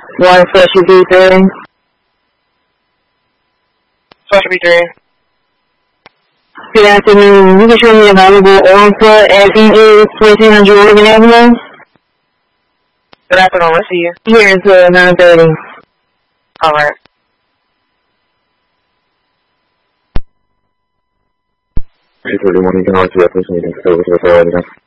One Fletcher B3. Fletcher B3. Good afternoon. You can show me available on foot at BA 1400 Oregon Avenue. Good afternoon. Let's see you. Here until 9:30. All right. Hey, 31, you can always see that person. You can still with the